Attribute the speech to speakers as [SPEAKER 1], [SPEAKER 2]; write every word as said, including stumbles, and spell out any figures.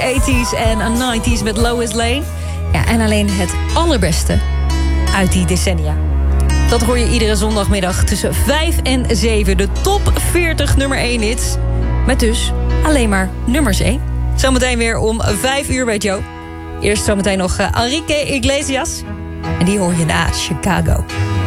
[SPEAKER 1] tachtiger en negentiger met Lois Lane. Ja, en alleen het allerbeste uit die decennia. Dat hoor je iedere zondagmiddag tussen vijf en zeven. De top veertig nummer één hits. Met dus alleen maar nummers één. Zometeen weer om vijf uur bij Joe. Eerst zometeen nog Enrique Iglesias. En die hoor je na Chicago.